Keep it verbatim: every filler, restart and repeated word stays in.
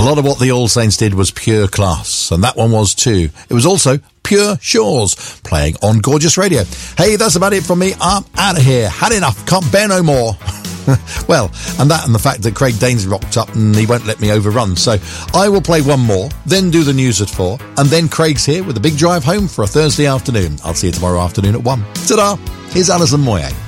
lot of what the All Saints did was pure class, and that one was too. It was also Pure Shores, playing on Gorgeous Radio. Hey, that's about it from me. I'm out of here. Had enough. Can't bear no more. Well, and that and the fact that Craig Danes rocked up and he won't let me overrun. So I will play one more, then do the news at four, and then Craig's here with a big drive home for a Thursday afternoon. I'll see you tomorrow afternoon at one. Ta-da! Here's Alison Moyet.